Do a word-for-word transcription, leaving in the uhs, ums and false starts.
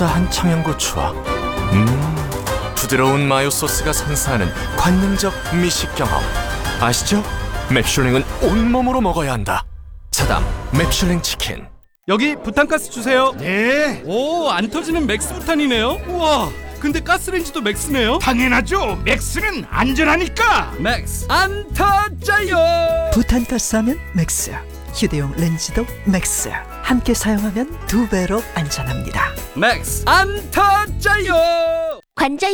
알싸한 청양고추와 음 부드러운 마요 소스가 선사하는 관능적 미식 경험. 아시죠? 맵슐랭은 온몸으로 먹어야 한다. 차담 맵슐랭 치킨. 여기 부탄가스 주세요. 네, 오, 안 터지는 맥스 부탄이네요. 우와, 근데 가스레인지도 맥스네요. 당연하죠. 맥스는 안전하니까. 맥스 안 터져요. 부탄가스 하면 맥스, 휴대용 렌즈도 맥스. 함께 사용하면 두 배로 안전합니다. 맥스 안 터져요. 관자